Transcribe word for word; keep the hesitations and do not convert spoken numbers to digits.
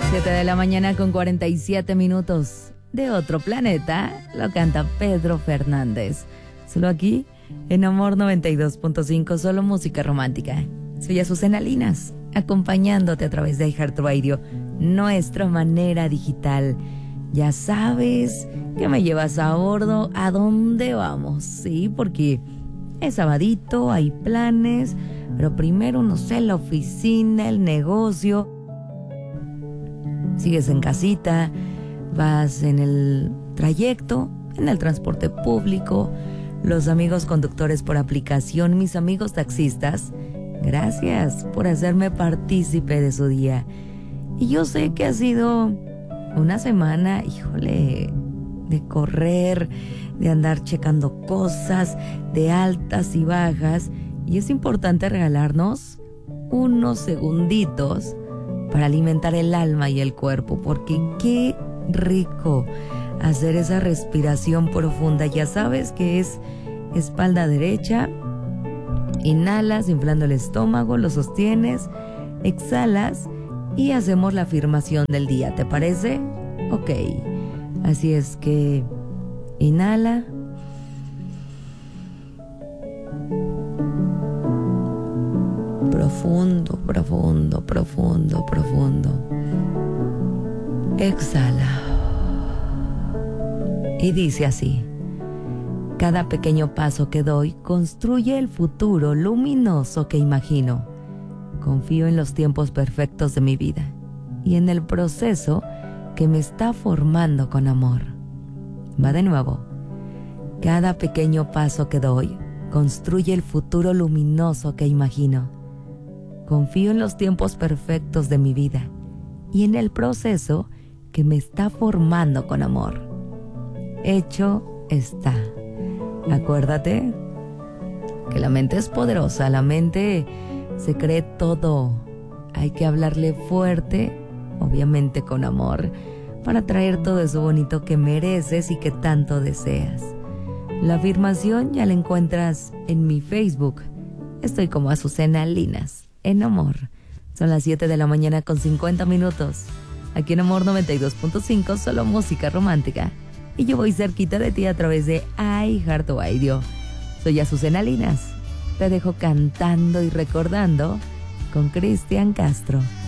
siete de la mañana con cuarenta y siete minutos. De otro planeta lo canta Pedro Fernández. Solo aquí en Amor noventa y dos punto cinco, solo música romántica. Soy Azucena Linas, acompañándote a través de iHeartRadio, nuestra manera digital. Ya sabes que me llevas a bordo. ¿A dónde vamos? Sí, porque es sabadito, hay planes, pero primero no sé, la oficina, el negocio. Sigues en casita, vas en el trayecto, en el transporte público, los amigos conductores por aplicación, mis amigos taxistas, gracias por hacerme partícipe de su día. Y yo sé que ha sido una semana, híjole, de correr, de andar checando cosas, de altas y bajas, y es importante regalarnos unos segunditos para alimentar el alma y el cuerpo, porque qué rico hacer esa respiración profunda. Ya sabes que es espalda derecha, inhalas inflando el estómago, lo sostienes, exhalas y hacemos la afirmación del día, ¿te parece? Ok, así es que inhala, profundo, profundo, profundo, profundo. Exhala. Y dice así: cada pequeño paso que doy construye el futuro luminoso que imagino. Confío en los tiempos perfectos de mi vida y en el proceso que me está formando con amor. Va de nuevo. Cada pequeño paso que doy construye el futuro luminoso que imagino. Confío en los tiempos perfectos de mi vida y en el proceso que me está formando con amor. Hecho está. Acuérdate que la mente es poderosa, la mente se cree todo. Hay que hablarle fuerte, obviamente con amor, para traer todo eso bonito que mereces y que tanto deseas. La afirmación ya la encuentras en mi Facebook. Estoy como Azucena Linas, en Amor. Son las siete de la mañana con cincuenta minutos. Aquí en Amor noventa y dos punto cinco, solo música romántica. Y yo voy cerquita de ti a través de iHeartRadio. Soy Azucena Linas. Te dejo cantando y recordando con Cristian Castro.